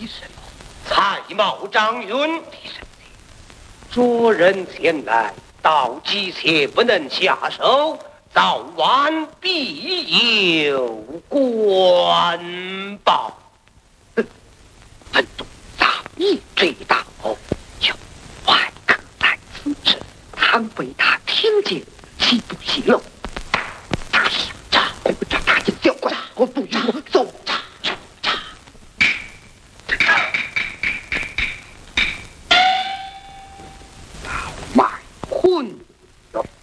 什么？ 蔡瑁张允，着人前来，到机且不能下手，早晚必有官报。 本督早已知道，就还可在此时，倘被他听见，岂不泄露？他想找我找他就交官，我不与我走。